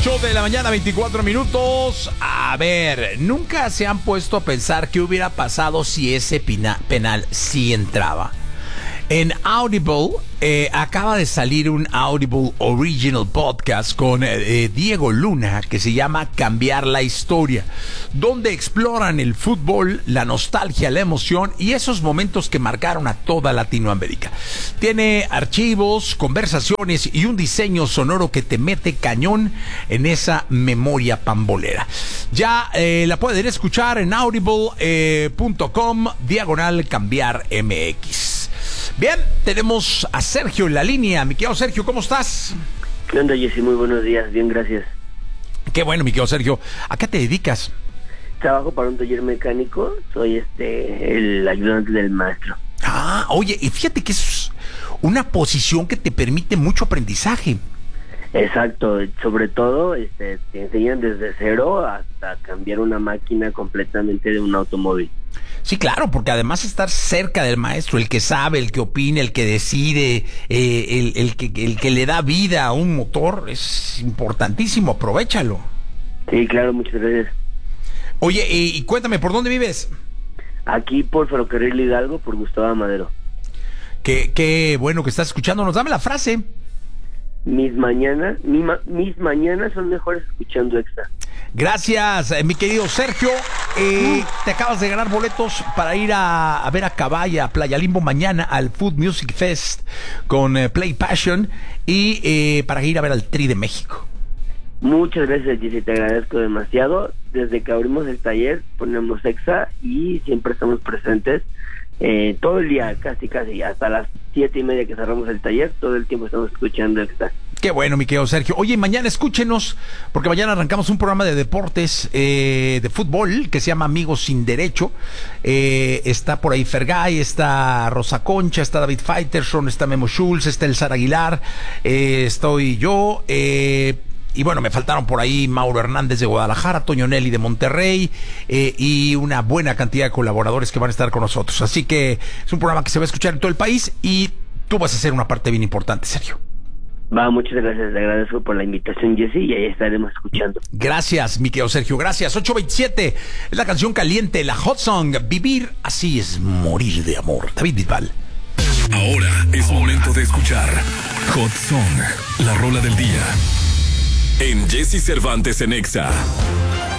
8 de la mañana, 24 minutos. A ver, ¿nunca se han puesto a pensar qué hubiera pasado si ese penal sí entraba? En Audible acaba de salir un Audible Original Podcast con Diego Luna que se llama Cambiar la Historia, donde exploran el fútbol, la nostalgia, la emoción y esos momentos que marcaron a toda Latinoamérica. Tiene archivos, conversaciones y un diseño sonoro que te mete cañón en esa memoria pambolera. Ya la pueden escuchar en audible.com/cambiar MX. Bien, tenemos a Sergio en la línea. Mi querido Sergio, ¿cómo estás? ¿Qué onda, Jessy? Muy buenos días, bien, gracias. Qué bueno, mi querido Sergio. ¿A qué te dedicas? Trabajo para un taller mecánico, soy el ayudante del maestro. Ah, oye, y fíjate que es una posición que te permite mucho aprendizaje. Exacto, sobre todo te enseñan desde cero hasta cambiar una máquina completamente de un automóvil. Sí, claro, porque además estar cerca del maestro, el que sabe, el que opina, el que decide, el que le da vida a un motor, es importantísimo, aprovéchalo. Sí, claro, muchas gracias. Oye, y cuéntame, ¿por dónde vives? Aquí por Ferrocarril Hidalgo, por Gustavo Madero. Qué bueno que estás escuchándonos, dame la frase. Mis mañanas son mejores escuchando Exa. Gracias, mi querido Sergio. Te acabas de ganar boletos para ir a ver a Cabaya, Playa Limbo mañana al Food Music Fest con Play Passion y para ir a ver al Tri de México. Muchas gracias, Jessy, te agradezco demasiado. Desde que abrimos el taller ponemos Exa y siempre estamos presentes. Todo el día, casi, hasta las 7:30 que cerramos el taller, todo el tiempo estamos escuchando Exa. Qué bueno, mi querido Sergio. Oye, mañana escúchenos, porque mañana arrancamos un programa de deportes, de fútbol, que se llama Amigos Sin Derecho. Está por ahí Fergay, está Rosa Concha, está David Faitelson, está Memo Schultz, está el Sar Aguilar, estoy yo, y bueno, me faltaron por ahí Mauro Hernández de Guadalajara, Toño Nelly de Monterrey, y una buena cantidad de colaboradores que van a estar con nosotros. Así que es un programa que se va a escuchar en todo el país y tú vas a ser una parte bien importante, Sergio. Va, muchas gracias, le agradezco por la invitación, Jessy, y ahí estaremos escuchando. Gracias, mi querido Sergio, gracias. 8:27, es la canción caliente, la Hot Song, Vivir así es morir de amor. David Bisbal. Ahora es momento de escuchar Hot Song, la rola del día. En Jessy Cervantes en Exa.